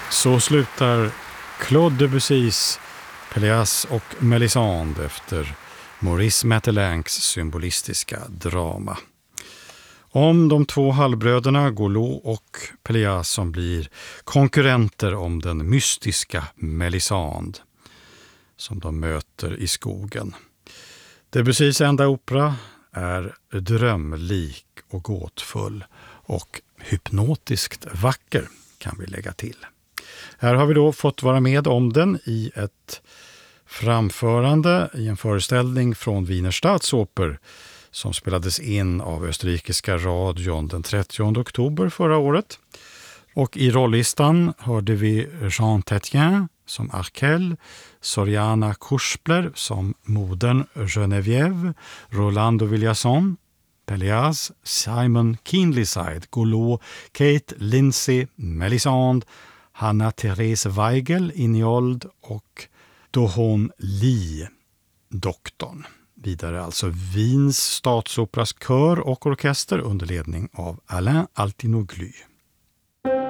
Så slutar Claude Debussys Pelléas och Mélisande efter Maurice Maeterlinck's symbolistiska drama. Om de två halvbröderna Gaulois och Pelléas som blir konkurrenter om den mystiska Mélisande som de möter i skogen. Debussys enda opera är drömlik och gåtfull och hypnotiskt vacker, kan vi lägga till. Här har vi då fått vara med om den i ett framförande i en föreställning från Wiener Staatsoper som spelades in av österrikiska radion den 30 oktober förra året. Och i rollistan hörde vi Jean Tétien som Arkell, Soriana Kuspler som modern Geneviève, Rolando Villazon, Pelléas, Simon Keenlyside, Gaulois, Kate Lindsay, Mélisande, Hanna-Therese Weigel, Iniold och Dohon Lee, doktorn. Vidare alltså Wiens statsoperas kör och orkester under ledning av Alain Altinoglu.